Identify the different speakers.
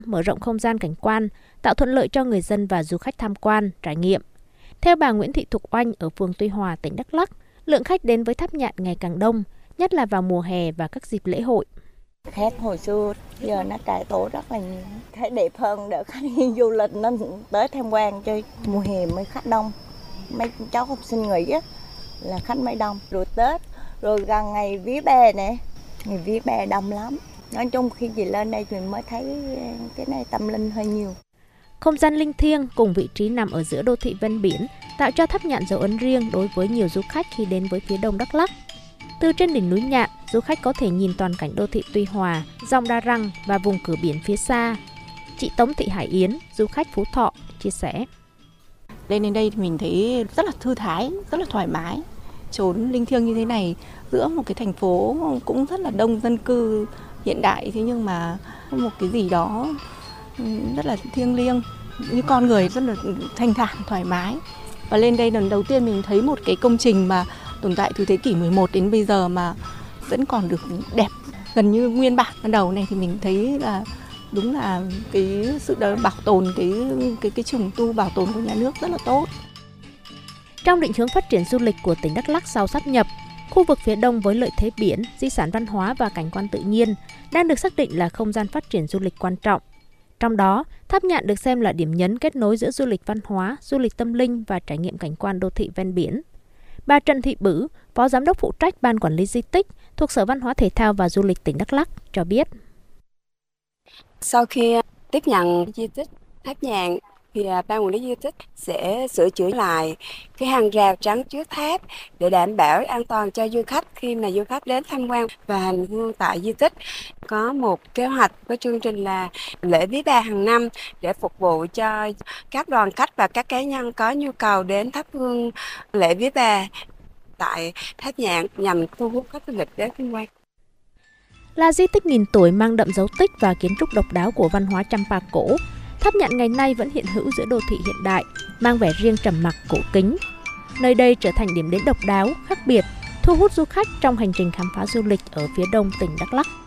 Speaker 1: mở rộng không gian cảnh quan, tạo thuận lợi cho người dân và du khách tham quan, trải nghiệm. Theo bà Nguyễn Thị Thục Oanh ở phường Tuy Hòa, tỉnh Đắk Lắk, lượng khách đến với Tháp Nhạn ngày càng đông, nhất là vào mùa hè và các dịp lễ hội.
Speaker 2: Khách hồi xưa giờ nó cải tổ rất là nhiều, thấy đẹp hơn để khách du lịch nó tới tham quan chơi. Mùa hè mới khách đông, mấy cháu học sinh nghỉ á là khách mới đông. Rồi Tết, rồi gần ngày Vía Bà nè, ngày Vía Bà đông lắm. Nói chung khi chị lên đây thì mới thấy cái này tâm linh hơi nhiều.
Speaker 1: Không gian linh thiêng cùng vị trí nằm ở giữa đô thị ven biển tạo cho Tháp Nhạn dấu ấn riêng đối với nhiều du khách khi đến với phía đông Đắk Lắk. Từ trên đỉnh núi Nhạn, du khách có thể nhìn toàn cảnh đô thị Tuy Hòa, dòng Đa Răng và vùng cửa biển phía xa. Chị Tống Thị Hải Yến, du khách Phú Thọ, chia sẻ.
Speaker 3: Lên đến đây thì mình thấy rất là thư thái, rất là thoải mái. Chốn linh thiêng như thế này giữa một cái thành phố cũng rất là đông dân cư hiện đại, thế nhưng mà một cái gì đó rất là thiêng liêng, như con người rất là thanh thản, thoải mái. Và lên đây lần đầu tiên mình thấy một cái công trình mà tồn tại từ thế kỷ 11 đến bây giờ mà vẫn còn được đẹp, gần như nguyên bản ban đầu này, thì mình thấy là đúng là cái sự bảo tồn, cái trùng tu bảo tồn của nhà nước rất là tốt.
Speaker 1: Trong định hướng phát triển du lịch của tỉnh Đắk Lắk sau sáp nhập, khu vực phía đông với lợi thế biển, di sản văn hóa và cảnh quan tự nhiên đang được xác định là không gian phát triển du lịch quan trọng. Trong đó, Tháp Nhạn được xem là điểm nhấn kết nối giữa du lịch văn hóa, du lịch tâm linh và trải nghiệm cảnh quan đô thị ven biển. Bà Trần Thị Bử, Phó Giám đốc phụ trách Ban Quản lý Di tích thuộc Sở Văn hóa Thể thao và Du lịch tỉnh Đắk Lắk cho biết.
Speaker 4: Sau khi tiếp nhận di tích Tháp Nhạn, thì Ban Quản lý Di tích sẽ sửa chữa lại cái hàng rào chắn trước tháp để đảm bảo an toàn cho du khách khi mà du khách đến tham quan và hành hương tại di tích. Có một kế hoạch với chương trình là lễ Vía Bà hàng năm để phục vụ cho các đoàn khách và các cá nhân có nhu cầu đến thắp hương lễ Vía Bà tại Tháp Nhạn nhằm thu hút khách du lịch đến tham quan.
Speaker 1: Là di tích nghìn tuổi mang đậm dấu tích và kiến trúc độc đáo của văn hóa Champa cổ, Tháp Nhạn ngày nay vẫn hiện hữu giữa đô thị hiện đại, mang vẻ riêng trầm mặc cổ kính. Nơi đây trở thành điểm đến độc đáo, khác biệt, thu hút du khách trong hành trình khám phá du lịch ở phía đông tỉnh Đắk Lắk.